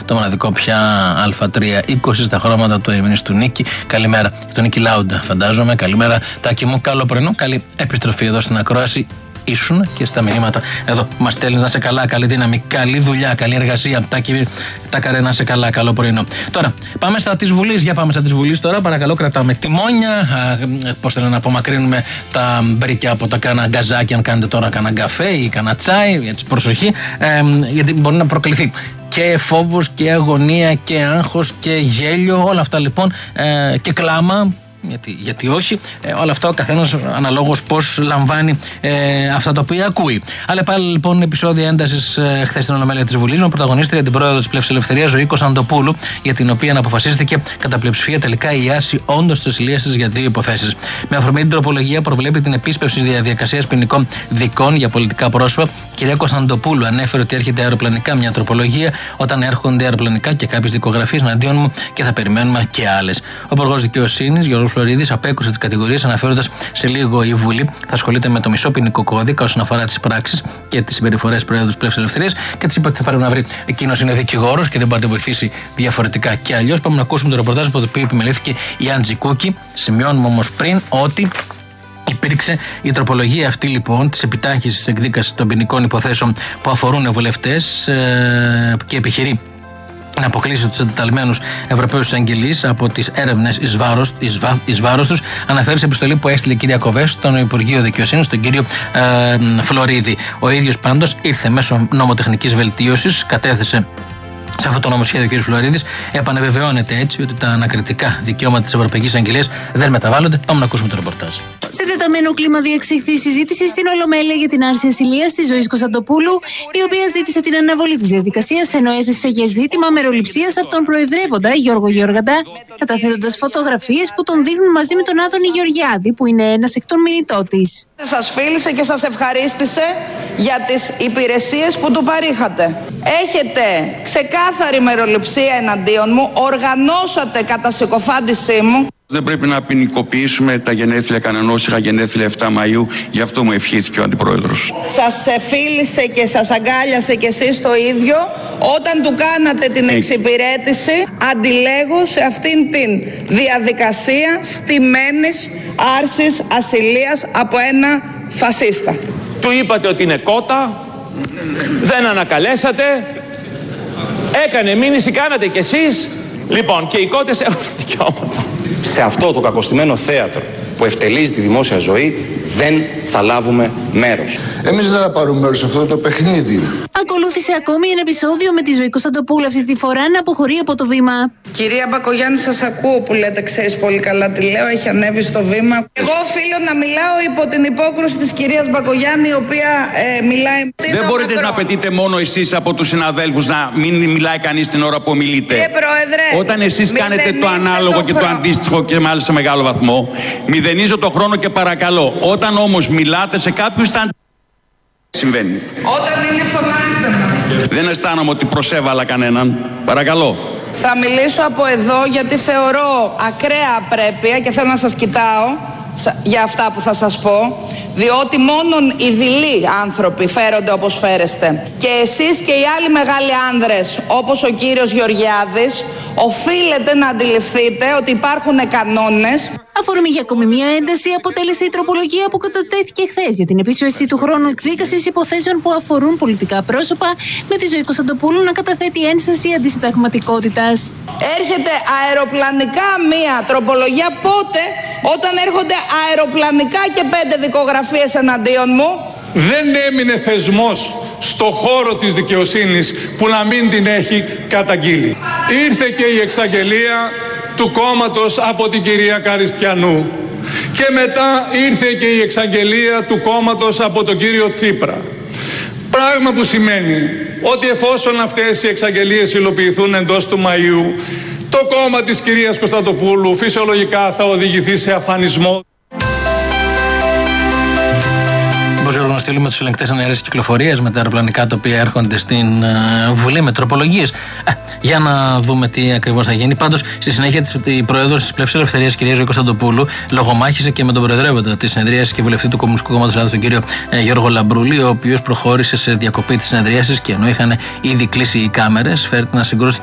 το μοναδικό πια Α320 στα χρώματα του ημινιστού Νίκη. Καλημέρα, τον Νίκη Λάουντα, φαντάζομαι. Καλημέρα, Τάκη μου. Καλό πρωινό. Καλή επιστροφή εδώ στην ακρόαση. Ήσουν και στα μηνύματα εδώ που μας στέλνει. Να σε καλά, καλή δύναμη, καλή δουλειά, καλή εργασία. Τάκαρε, να σε καλά, καλό πρωινό. Τώρα, πάμε στα της Βουλής. Για πάμε στα της Βουλής τώρα. Παρακαλώ, κρατάμε τιμόνια. Πώς θέλω να απομακρύνουμε τα μπρίκια από τα κάνα γκαζάκι, αν κάνετε τώρα κάνα καφέ ή κάνα τσάι. Έτσι, προσοχή, γιατί μπορεί να προκληθεί και φόβος και αγωνία και άγχος και γέλιο. Όλα αυτά λοιπόν, και κλάμα. Γιατί όχι, όλα αυτά ο καθένας αναλόγως πώς λαμβάνει αυτά τα οποία ακούει. Αλλά πάλι λοιπόν επεισόδια έντασης χθες στην Ολομέλεια της Βουλής με πρωταγωνίστρια την πρόεδρο της Πλεύσης Ελευθερίας Ζωή Κωνσταντοπούλου, για την οποία αποφασίστηκε κατά πλειοψηφία τελικά η άρση όντως της ασυλίας για δύο υποθέσεις. Με αφορμή την τροπολογία προβλέπει την επίσπευση διαδικασίας ποινικών δικών για πολιτικά πρόσωπα. Η κυρία Κωνσταντοπούλου ανέφερε ότι έρχεται αεροπλανικά μια τροπολογία όταν έρχονται αεροπλανικά και κάποιες δικογραφίες εναντίον μου και θα περιμένουμε και άλλες. Ο Υπουργός Δικαιοσύνης Γιώργος Φλωρίδης απέκρουσε τις κατηγορίες, αναφέροντας σε λίγο η Βουλή θα ασχολείται με το μισό ποινικό κώδικα όσον αφορά τις πράξεις και τις συμπεριφορές Προέδρου της Πλεύσης Ελευθερίας και της είπε ότι θα πρέπει να βρει. Εκείνος είναι δικηγόρος και δεν μπορεί να βοηθήσει διαφορετικά και αλλιώς. Πάμε να ακούσουμε το ρεπορτάζ που το οποίο επιμελήθηκε η Άντζη Κούκη. Σημειώνουμε όμως πριν ότι υπήρξε η τροπολογία αυτή λοιπόν της επιτάχυνσης εκδίκασης των ποινικών υποθέσεων που αφορούν βουλευτές και επιχειρεί να αποκλείσει τους εντεταλμένους Ευρωπαίους εισαγγελείς από τις έρευνες εις βάρος τους. Αναφέρει σε επιστολή που έστειλε η κυρία Κοβές στον Υπουργείο Δικαιοσύνης, τον κύριο Φλωρίδη. Ο ίδιος πάντως ήρθε μέσω νομοτεχνικής βελτίωσης, κατέθεσε σε αυτό το νομοσχέδιο ο κ. Φλωρίδης. Επανεβεβαιώνεται έτσι ότι τα ανακριτικά δικαιώματα της Ευρωπαϊκής Αγγελίας δεν μεταβάλλονται. Πάμε να ακούσουμε το ρεπορτάζ. Σε τεταμένο κλίμα διεξήχθη η συζήτηση στην Ολομέλεια για την άρση ασυλίας της Ζωής Κωνσταντοπούλου, η οποία ζήτησε την αναβολή της διαδικασίας, ενώ έθεσε για ζήτημα μεροληψίας από τον προεδρεύοντα Γιώργο Γιώργαντα, καταθέτοντας φωτογραφίες που τον δείχνουν μαζί με τον Άδωνη Γεωργιάδη, που είναι ένας εκ των μηνυτών της. Σας φίλησε και σας ευχαρίστησε για τις υπηρεσίες που του παρήχατε. Έχετε ξεκάθαρη μεροληψία εναντίον μου, οργανώσατε κατά συκοφάντησή μου. Δεν πρέπει να ποινικοποιήσουμε τα γενέθλια κανενός. Είχα γενέθλια 7 Μαΐου, γι' αυτό μου ευχήθηκε ο Αντιπρόεδρος. Σας φίλησε και σας αγκάλιασε κι εσείς το ίδιο όταν του κάνατε την εξυπηρέτηση αντιλέγω σε αυτήν την διαδικασία στημένης άρσης ασυλίας από ένα φασίστα. Του είπατε ότι είναι κότα, δεν ανακαλέσατε, έκανε μήνυση, κάνατε κι εσείς. Λοιπόν, και οι κότες έχουν δικαιώματα. Σε αυτό το κακοστημένο θέατρο που ευτελίζει τη δημόσια ζωή δεν θα λάβουμε μέρος. Εμείς δεν θα πάρουμε μέρος σε αυτό το παιχνίδι. Ακολούθησε ακόμη ένα επεισόδιο με τη Ζωή Κωνσταντοπούλου, αυτή τη φορά να αποχωρεί από το βήμα. Κυρία Μπακογιάννη, σας ακούω που λέτε, ξέρεις πολύ καλά τι λέω, έχει ανέβει στο βήμα. Εγώ οφείλω να μιλάω υπό την υπόκρουση της κυρίας Μπακογιάννη, η οποία μιλάει. Δεν μπορείτε να απαιτείτε μόνο εσείς από τους συναδέλφους να μην μιλάει κανείς την ώρα που ομιλείτε. Πρόεδρε, όταν εσείς κάνετε το ανάλογο και το αντίστοιχο και μάλιστα σε μεγάλο βαθμό, μηδενίζω το χρόνο και παρακαλώ. Όταν όμως μιλάτε σε κάποιους συμβαίνει. Όταν είναι φωνάξτε με. Δεν αισθάνομαι ότι προσέβαλα κανέναν. Παρακαλώ. Θα μιλήσω από εδώ γιατί θεωρώ ακραία απρέπεια και θέλω να σας κοιτάω για αυτά που θα σας πω, διότι μόνον οι δειλοί άνθρωποι φέρονται όπως φέρεστε. Και εσείς και οι άλλοι μεγάλοι άνδρες όπως ο κύριος Γεωργιάδης οφείλετε να αντιληφθείτε ότι υπάρχουν κανόνες. Αφορμή για ακόμη μια ένταση αποτέλεσε η τροπολογία που κατατέθηκε χθες για την επίσπευση του χρόνου εκδίκασης υποθέσεων που αφορούν πολιτικά πρόσωπα, με τη Ζωή Κωνσταντοπούλου να καταθέτει ένσταση αντισυνταγματικότητας. Έρχεται αεροπλανικά μια τροπολογία πότε? Όταν έρχονται αεροπλανικά και 5 δικογραφίες εναντίον μου. Δεν έμεινε θεσμός στο χώρο της δικαιοσύνης που να μην την έχει καταγγείλει. Ήρθε και η εξαγγελία του κόμματος από την κυρία Καριστιανού και μετά ήρθε και η εξαγγελία του κόμματος από τον κύριο Τσίπρα. Πράγμα που σημαίνει ότι εφόσον αυτές οι εξαγγελίες υλοποιηθούν εντός του Μαΐου, το κόμμα της κυρίας Κωνσταντοπούλου φυσιολογικά θα οδηγηθεί σε αφανισμό. Να στείλουμε τους ελεγκτές εναέρειας κυκλοφορίας με τα αεροπλανικά τα οποία έρχονται στην Βουλή με τροπολογίες. Για να δούμε τι ακριβώς θα γίνει. Πάντως, στη συνέχεια, η πρόεδρος της Πλεύσης Ελευθερίας, κυρία Ζωή Κωνσταντοπούλου, λογομάχησε και με τον προεδρεύοντα της συνεδρίασης και βουλευτή του Κομμουνιστικού Κόμματος Ελλάδος, τον κύριο Γιώργο Λαμπρούλη, ο οποίος προχώρησε σε διακοπή της συνεδρίασης και ενώ είχαν ήδη κλείσει οι κάμερες, φέρεται να συγκρούσει